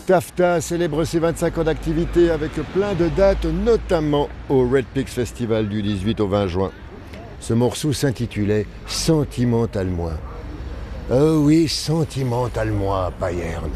Tafta célèbre ses 25 ans d'activité avec plein de dates, notamment au Red Peaks Festival du 18 au 20 juin. Ce morceau s'intitulait « Sentimental moi ». Oh oui, Sentimental moi, Payerne.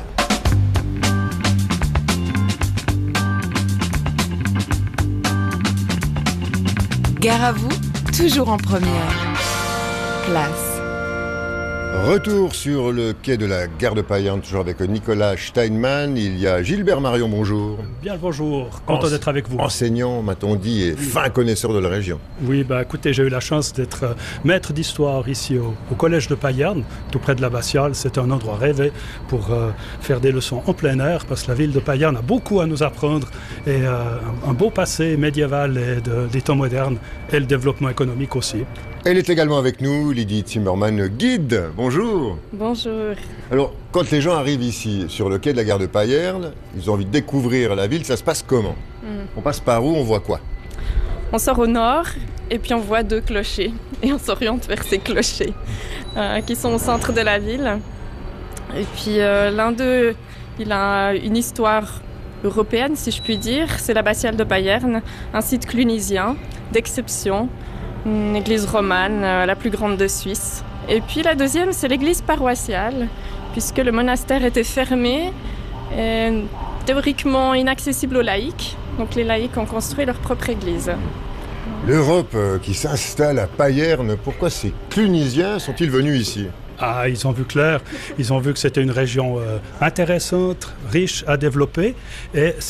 Gare à vous, toujours en première. Classe. Retour sur le quai de la gare de Payerne, toujours avec Nicolas Steinmann. Il y a Gilbert Marion, bonjour. Bien le bonjour, content d'être avec vous. Enseignant, m'a-t-on dit, et fin connaisseur de la région. Oui, écoutez, j'ai eu la chance d'être maître d'histoire ici au collège de Payerne, tout près de l'abbatiale. C'est un endroit rêvé pour faire des leçons en plein air, parce que la ville de Payerne a beaucoup à nous apprendre, et un beau passé médiéval et des temps modernes, et le développement économique aussi. Elle est également avec nous, Lydie Zimmermann, guide. Bonjour. Bonjour. Alors, quand les gens arrivent ici, sur le quai de la gare de Payerne, ils ont envie de découvrir la ville, ça se passe comment ? On passe par où ? On voit quoi ? On sort au nord et puis on voit 2 clochers. Et on s'oriente vers ces clochers qui sont au centre de la ville. Et puis l'un d'eux, il a une histoire européenne, si je puis dire. C'est l'abbatiale de Payerne, un site clunisien d'exception. Une église romane, la plus grande de Suisse. Et puis la deuxième, c'est l'église paroissiale, puisque le monastère était fermé, et théoriquement inaccessible aux laïcs. Donc les laïcs ont construit leur propre église. L'Europe qui s'installe à Payerne, pourquoi ces Clunisiens sont-ils venus ici ? Ah, ils ont vu clair, ils ont vu que c'était une région intéressante, riche à développer, et